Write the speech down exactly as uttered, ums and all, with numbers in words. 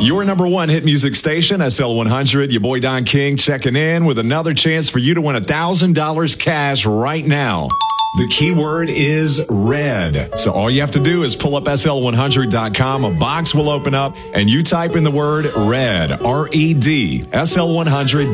Your number one hit music station, S L one hundred. Your boy Don King checking in with another chance for you to win one thousand dollars cash right now. The keyword is red. So all you have to do is pull up S L one hundred dot com. A box will open up and you type in the word red, R E D, S L one hundred.